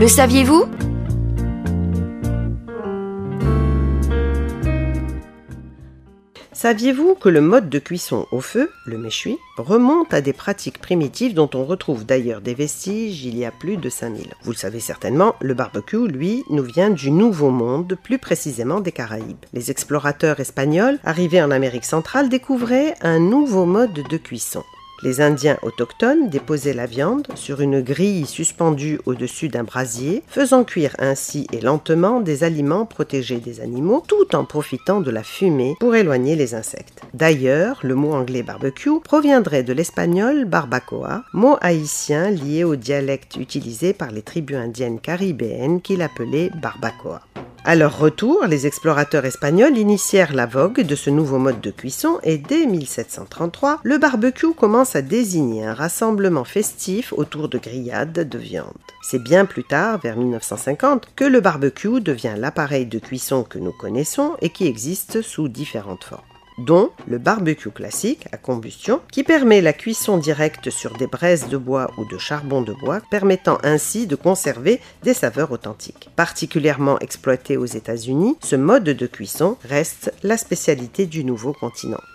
Le saviez-vous? Saviez-vous que le mode de cuisson au feu, le méchoui, remonte à des pratiques primitives dont on retrouve d'ailleurs des vestiges il y a plus de 5000? Vous le savez certainement, le barbecue, lui, nous vient du Nouveau Monde, plus précisément des Caraïbes. Les explorateurs espagnols, arrivés en Amérique centrale, découvraient un nouveau mode de cuisson. Les Indiens autochtones déposaient la viande sur une grille suspendue au-dessus d'un brasier, faisant cuire ainsi et lentement des aliments protégés des animaux, tout en profitant de la fumée pour éloigner les insectes. D'ailleurs, le mot anglais barbecue proviendrait de l'espagnol barbacoa, mot haïtien lié au dialecte utilisé par les tribus indiennes caribéennes qui l'appelaient barbacoa. À leur retour, les explorateurs espagnols initièrent la vogue de ce nouveau mode de cuisson et dès 1733, le barbecue commence à désigner un rassemblement festif autour de grillades de viande. C'est bien plus tard, vers 1950, que le barbecue devient l'appareil de cuisson que nous connaissons et qui existe sous différentes formes, dont le barbecue classique à combustion, qui permet la cuisson directe sur des braises de bois ou de charbon de bois, permettant ainsi de conserver des saveurs authentiques. Particulièrement exploité aux États-Unis, ce mode de cuisson reste la spécialité du nouveau continent.